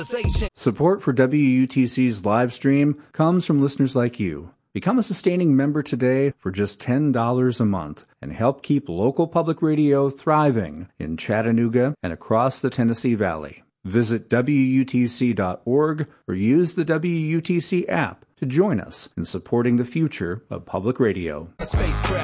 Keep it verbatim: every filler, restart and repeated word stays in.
Support for W U T C's live stream comes from listeners like you. Become a sustaining member today for just ten dollars a month and help keep local public radio thriving in Chattanooga and across the Tennessee Valley. Visit W U T C dot org or use the W U T C app to join us in supporting the future of public radio.